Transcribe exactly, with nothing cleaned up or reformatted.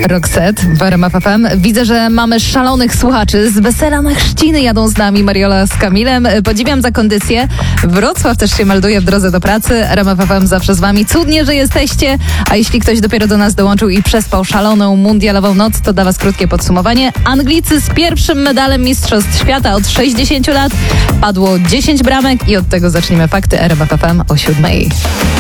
Roxette w R M F F M. Widzę, że mamy szalonych słuchaczy. Z wesela na chrzciny jadą z nami Mariola z Kamilem. Podziwiam za kondycję. Wrocław też się melduje w drodze do pracy. R M F F M zawsze z wami. Cudnie, że jesteście. A jeśli ktoś dopiero do nas dołączył i przespał szaloną mundialową noc, to dla was krótkie podsumowanie. Anglicy z pierwszym medalem Mistrzostw Świata od sześćdziesięciu lat. Padło dziesięć bramek i od tego zaczniemy fakty R M F F M o siódmej.